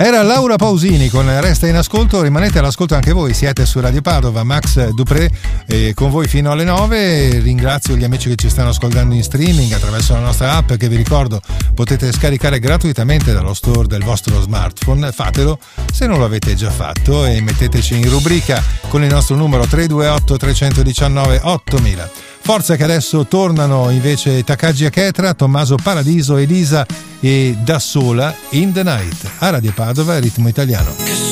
Era Laura Pausini con Resta in ascolto. Rimanete all'ascolto anche voi, siete su Radio Padova. Max Dupré con voi fino alle 9. Ringrazio gli amici che ci stanno ascoltando in streaming attraverso la nostra app, che vi ricordo potete scaricare gratuitamente dallo store del vostro smartphone. Fatelo se non lo avete già fatto e metteteci in rubrica con il nostro numero 328 319 8000. Forza che adesso tornano invece Takagi Aketra, Tommaso Paradiso, Elisa e Da Sola in the Night a Radio Padova, ritmo italiano.